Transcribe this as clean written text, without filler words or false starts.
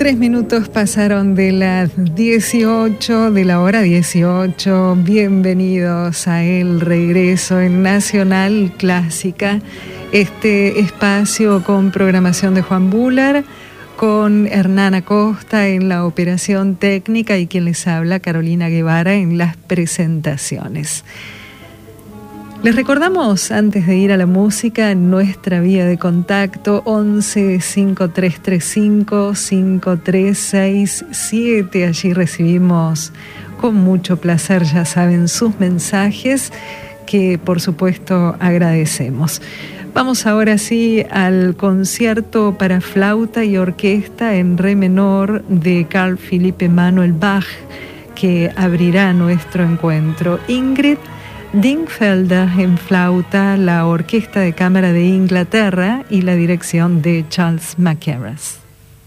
3 minutos pasaron de las 18, de la hora 18. Bienvenidos a El Regreso en Nacional Clásica. Este espacio con programación de Juan Bular, con Hernán Acosta en la operación técnica y quien les habla, Carolina Guevara, en las presentaciones. Les recordamos, antes de ir a la música, nuestra vía de contacto 11 5335 5367. Allí recibimos con mucho placer, ya saben, sus mensajes que por supuesto agradecemos. Vamos ahora sí al concierto para flauta y orquesta en re menor de Carl Philipp Emanuel Bach, que abrirá nuestro encuentro. Ingrid Dingfelder en flauta, la Orquesta de Cámara de Inglaterra y la dirección de Charles Mackerras.